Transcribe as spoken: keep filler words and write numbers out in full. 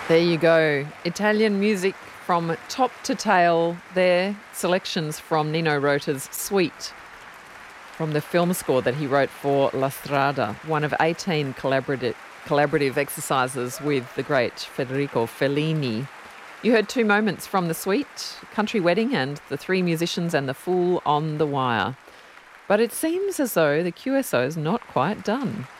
There you go. Italian music from top to tail there. Selections from Nino Rota's Suite from the film score that he wrote for La Strada, one of eighteen collaborative, collaborative exercises with the great Federico Fellini. You heard two moments from the Suite, Country Wedding and The Three Musicians and the Fool on the Wire. But it seems as though the Q S O's not quite done.